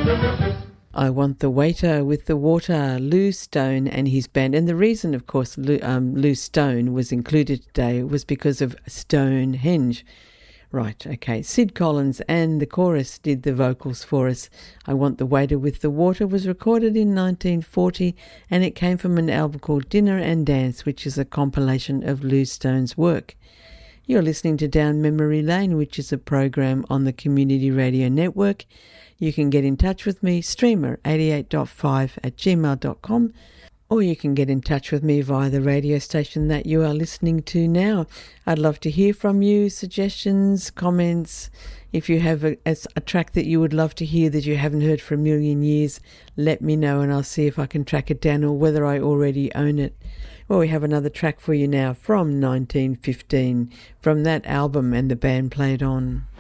I Want the Waiter with the Water, Lou Stone and his band. And the reason, of course, Lou Stone was included today was because of Stonehenge. Right, okay. Sid Collins and the chorus did the vocals for us. I Want the Waiter with the Water was recorded in 1940 and it came from an album called Dinner and Dance, which is a compilation of Lou Stone's work. You're listening to Down Memory Lane, which is a program on the Community Radio Network. You can get in touch with me, streamer88.5@gmail.com, or you can get in touch with me via the radio station that you are listening to now. I'd love to hear from you, suggestions, comments. If you have a track that you would love to hear that you haven't heard for a million years, let me know and I'll see if I can track it down or whether I already own it. Well, we have another track for you now from 1915, from that album, and the band played on.